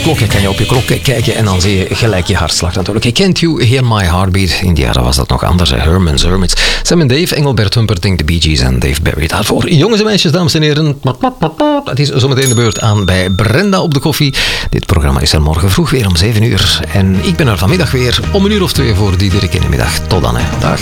klok kan je op je klok kijken en dan zie je gelijk je hartslag natuurlijk. Can't You Hear My Heartbeat? In die jaren was dat nog anders. Herman's Hermits. Sam en Dave, Engelbert Humperdinck, de Bee Gees en Dave Berry. Daarvoor jongens en meisjes, dames en heren. Het is zometeen de beurt aan bij Brenda op de koffie. Dit programma is er morgen vroeg weer om 7 uur. En ik ben er vanmiddag weer om 1 uur of 2 voor Diederik in de middag. Tot dan, hè. Dag.